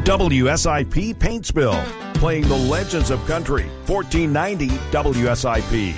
WSIP Paintsville, playing the legends of country. 1490 WSIP.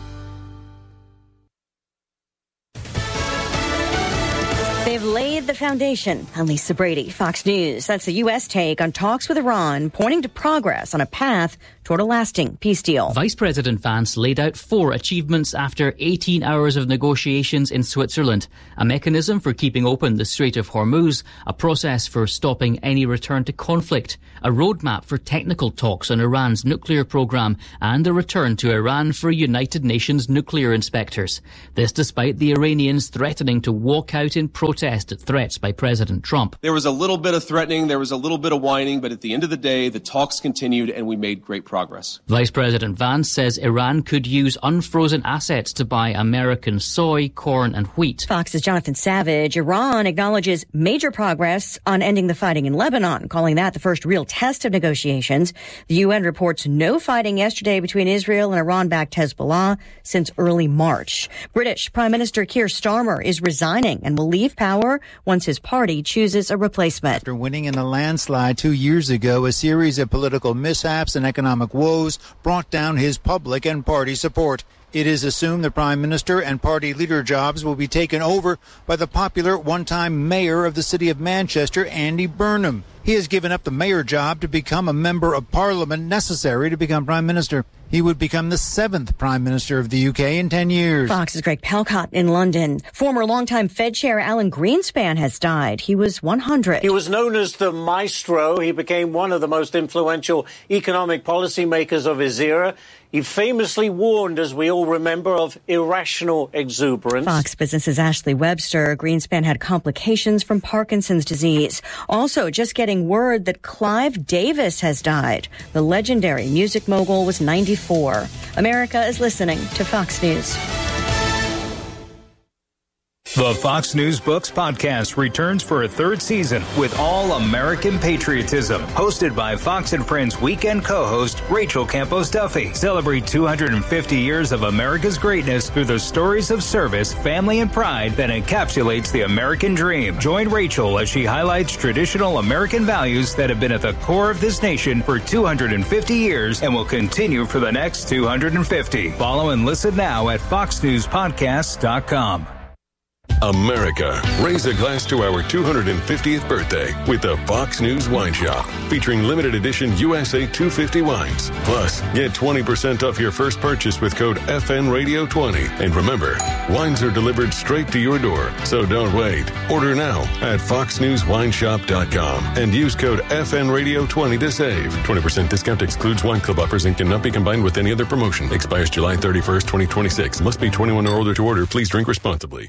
They've laid the foundation. I'm Lisa Brady, Fox News. That's the U.S. take on talks with Iran, pointing to progress on a path toward a lasting peace deal. Vice President Vance laid out 4 achievements after 18 hours of negotiations in Switzerland. A mechanism for keeping open the Strait of Hormuz, a process for stopping any return to conflict, a roadmap for technical talks on Iran's nuclear program, and a return to Iran for United Nations nuclear inspectors. This despite the Iranians threatening to walk out in protest at threats by President Trump. There was a little bit of threatening, there was a little bit of whining, but at the end of the day, the talks continued and we made great progress. Vice President Vance says Iran could use unfrozen assets to buy American soy, corn and wheat. Fox's Jonathan Savage. Iran acknowledges major progress on ending the fighting in Lebanon, calling that the first real test of negotiations. The UN reports no fighting yesterday between Israel and Iran-backed Hezbollah since early March. British Prime Minister Keir Starmer is resigning and will leave power once his party chooses a replacement. After winning in a landslide 2 years ago, a series of political mishaps and economic woes brought down his public and party support. It is assumed the Prime Minister and party leader jobs will be taken over by the popular one-time mayor of the city of Manchester, Andy Burnham. He has given up the mayor job to become a member of Parliament necessary to become Prime Minister. He would become the 7th Prime Minister of the UK in 10 years. Fox's Greg Palcott in London. Former longtime Fed Chair Alan Greenspan has died. He was 100. He was known as the maestro. He became one of the most influential economic policymakers of his era. He famously warned, as we all remember, of irrational exuberance. Fox Business's Ashley Webster. Greenspan had complications from Parkinson's disease. Also, just getting word that Clive Davis has died. The legendary music mogul was 94. America is listening to Fox News. The Fox News Books podcast returns for a 3rd season with all American patriotism. Hosted by Fox and Friends weekend co-host Rachel Campos Duffy. Celebrate 250 years of America's greatness through the stories of service, family, and pride that encapsulates the American dream. Join Rachel as she highlights traditional American values that have been at the core of this nation for 250 years and will continue for the next 250. Follow and listen now at foxnewspodcasts.com. America, raise a glass to our 250th birthday with the Fox News Wine Shop, featuring limited edition USA 250 wines. Plus, get 20% off your first purchase with code FNRadio20. And remember, wines are delivered straight to your door, so don't wait. Order now at foxnewswineshop.com and use code FNRadio20 to save. 20% discount excludes wine club offers and cannot be combined with any other promotion. Expires July 31st, 2026. Must be 21 or older to order. Please drink responsibly.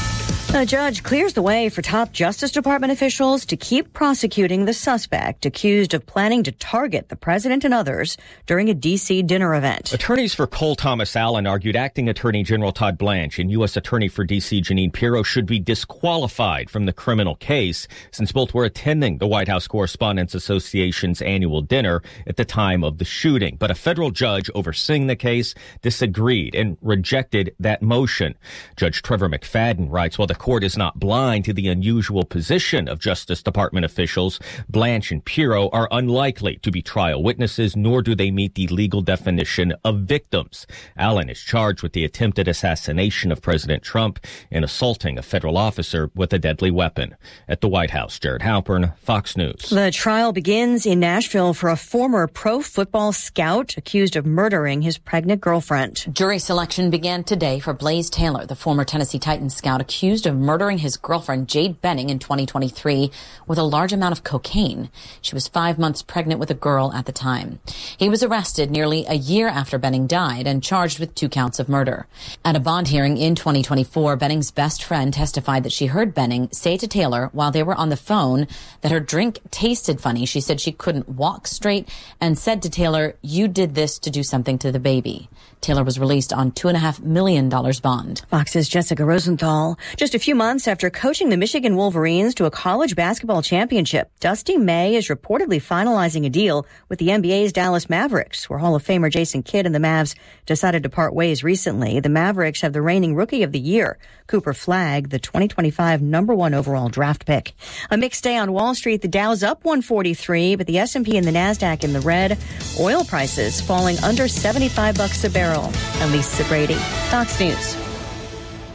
A judge clears the way for top Justice Department officials to keep prosecuting the suspect accused of planning to target the president and others during a D.C. dinner event. Attorneys for Cole Thomas Allen argued Acting Attorney General Todd Blanche and U.S. Attorney for D.C. Jeanine Pirro should be disqualified from the criminal case since both were attending the White House Correspondents Association's annual dinner at the time of the shooting. But a federal judge overseeing the case disagreed and rejected that motion. Judge Trevor McFadden writes, while the court is not blind to the unusual position of Justice Department officials, Blanche and Pirro are unlikely to be trial witnesses, nor do they meet the legal definition of victims. Allen is charged with the attempted assassination of President Trump and assaulting a federal officer with a deadly weapon. At the White House, Jared Halpern, Fox News. The trial begins in Nashville for a former pro football scout accused of murdering his pregnant girlfriend. Jury selection began today for Blaze Taylor, the former Tennessee Titans scout accused of murdering his girlfriend, Jade Benning, in 2023 with a large amount of cocaine. She was 5 months pregnant with a girl at the time. He was arrested nearly a year after Benning died and charged with 2 counts of murder. At a bond hearing in 2024, Benning's best friend testified that she heard Benning say to Taylor while they were on the phone that her drink tasted funny. She said she couldn't walk straight and said to Taylor, "You did this to do something to the baby." Taylor was released on $2.5 million bond. Fox's Jessica Rosenthal. Just a a few months after coaching the Michigan Wolverines to a college basketball championship, Dusty May is reportedly finalizing a deal with the NBA's Dallas Mavericks, where Hall of Famer Jason Kidd and the Mavs decided to part ways recently. The Mavericks have the reigning Rookie of the Year, Cooper Flagg, the 2025 #1 overall draft pick. A mixed day on Wall Street. The Dow's up 143, but the S&P and the NASDAQ in the red. Oil prices falling under $75 a barrel. Elisa Brady, Fox News.